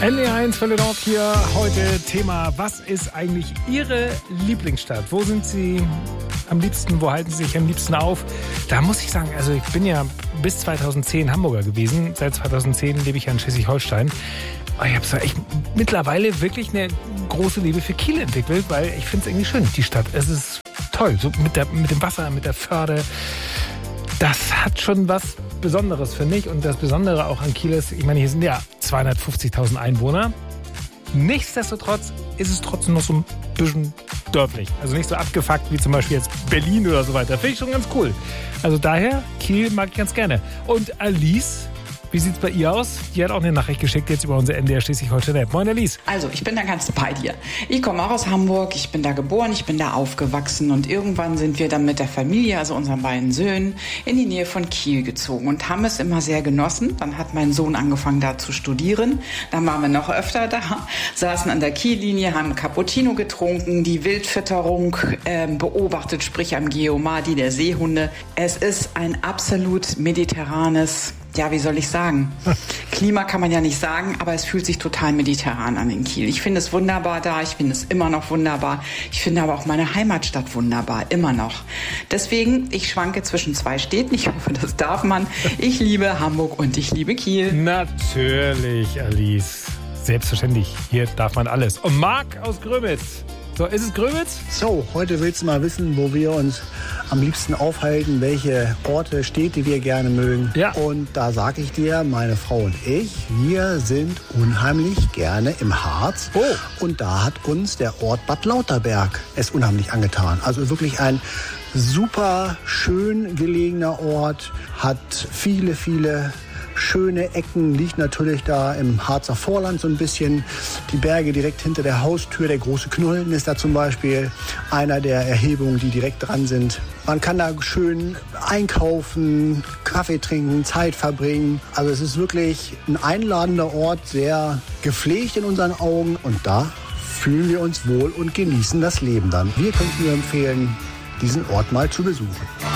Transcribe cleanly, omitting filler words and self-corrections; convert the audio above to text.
NDR1 Welle Nord hier. Heute Thema, was ist eigentlich Ihre Lieblingsstadt? Wo sind Sie am liebsten? Wo halten Sie sich am liebsten auf? Da muss ich sagen, also ich bin ja bis 2010 Hamburger gewesen. Seit 2010 lebe ich ja in Schleswig-Holstein. Aber ich habe so echt mittlerweile wirklich eine große Liebe für Kiel entwickelt, weil ich finde es irgendwie schön, die Stadt. Es ist toll, so mit dem Wasser, mit der Förde. Das hat schon was Besonderes für mich. Und das Besondere auch an Kiel ist, ich meine, hier sind ja 250.000 Einwohner. Nichtsdestotrotz ist es trotzdem noch so ein bisschen dörflich. Also nicht so abgefuckt wie zum Beispiel jetzt Berlin oder so weiter. Finde ich schon ganz cool. Also daher, Kiel mag ich ganz gerne. Und Alice, wie sieht's bei ihr aus? Die hat auch eine Nachricht geschickt jetzt über unser NDR Schleswig-Holstein. Moin Alice. Also ich bin da ganz bei dir. Ich komme auch aus Hamburg, ich bin da geboren, ich bin da aufgewachsen und irgendwann sind wir dann mit der Familie, also unseren beiden Söhnen, in die Nähe von Kiel gezogen und haben es immer sehr genossen. Dann hat mein Sohn angefangen da zu studieren, dann waren wir noch öfter da, saßen an der Kiellinie, haben Cappuccino getrunken, die Wildfütterung beobachtet, sprich am Geomar, der Seehunde. Es ist ein absolut mediterranes, ja, wie soll ich sagen? Klima kann man ja nicht sagen, aber es fühlt sich total mediterran an in Kiel. Ich finde es wunderbar da, ich finde es immer noch wunderbar. Ich finde aber auch meine Heimatstadt wunderbar, immer noch. Deswegen, ich schwanke zwischen zwei Städten. Ich hoffe, das darf man. Ich liebe Hamburg und ich liebe Kiel. Natürlich, Alice. Selbstverständlich. Hier darf man alles. Und Marc aus Grömitz. So, ist es Grömitz? So, heute willst du mal wissen, wo wir uns am liebsten aufhalten, welche Orte, Städte wir gerne mögen. Ja. Und da sage ich dir, meine Frau und ich, wir sind unheimlich gerne im Harz. Oh. Und da hat uns der Ort Bad Lauterberg es unheimlich angetan. Also wirklich ein super schön gelegener Ort, hat viele, viele schöne Ecken, liegt natürlich da im Harzer Vorland so ein bisschen. Die Berge direkt hinter der Haustür, der große Knullen ist da zum Beispiel einer der Erhebungen, die direkt dran sind. Man kann da schön einkaufen, Kaffee trinken, Zeit verbringen. Also es ist wirklich ein einladender Ort, sehr gepflegt in unseren Augen. Und da fühlen wir uns wohl und genießen das Leben dann. Wir könnten nur empfehlen, diesen Ort mal zu besuchen.